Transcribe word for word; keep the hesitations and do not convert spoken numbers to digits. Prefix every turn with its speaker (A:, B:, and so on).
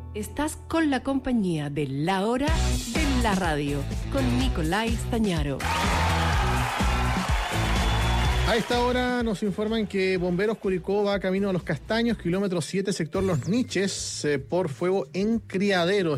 A: Estás con la compañía de La Hora de la Radio, con Nicolai Stañaro.
B: A esta hora nos informan que Bomberos Curicó va camino a Los Castaños, kilómetro siete, sector Los Niches, eh, por fuego en criaderos.